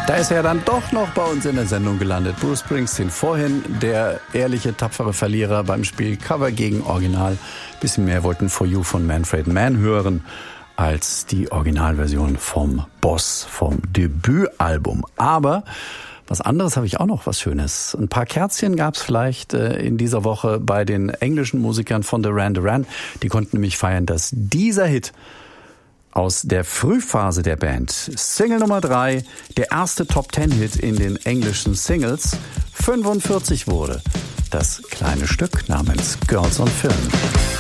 Da ist er dann doch noch bei uns in der Sendung gelandet. Bruce Springsteen, vorhin der ehrliche, tapfere Verlierer beim Spiel Cover gegen Original. Bisschen mehr wollten For You von Manfred Mann hören als die Originalversion vom Boss, vom Debütalbum. Aber was anderes habe ich auch noch, was Schönes. Ein paar Kerzchen gab es vielleicht in dieser Woche bei den englischen Musikern von Duran Duran. Die konnten nämlich feiern, dass dieser Hit aus der Frühphase der Band, Single Nummer 3, der erste Top-10-Hit in den englischen Singles, 45 wurde. Das kleine Stück namens Girls on Film.